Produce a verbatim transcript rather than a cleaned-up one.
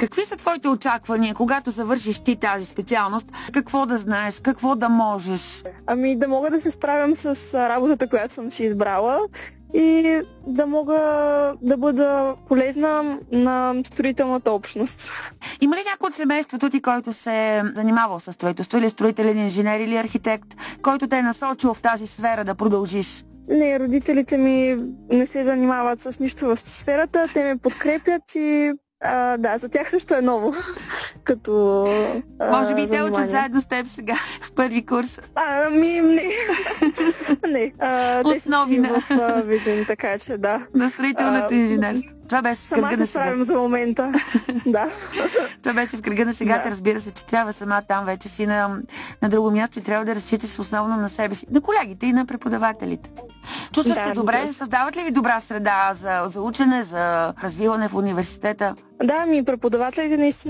Какви са твоите очаквания, когато завършиш ти тази специалност? Какво да знаеш, какво да можеш? Ами да мога да се справям с работата, която съм си избрала и да мога да бъда полезна на строителната общност. Има ли някой от семейството ти, който се е занимавал с строителство, или строителен инженер, или архитект, който те е насочил в тази сфера да продължиш? Не, родителите ми не се занимават с нищо в сферата, те ме подкрепят и а, да, за тях също е ново. Като а, Може би те занимание. учат заедно с теб сега в първи курс. А, ами не. не. А, Основи на... в а, Видин, така че да. На строителното инженерство. Това беше в кръга на Сама се справим за момента. Да. Това беше в кръга на сегата. Да. Разбира се, че трябва сама там вече си на, на друго място и трябва да разчиташ основно на себе си, на колегите и на преподавателите. Чувстваш Да, се добре? да. Създават ли ви добра среда за, за учене, за развиване в университета? Да, ми преподавателите наистина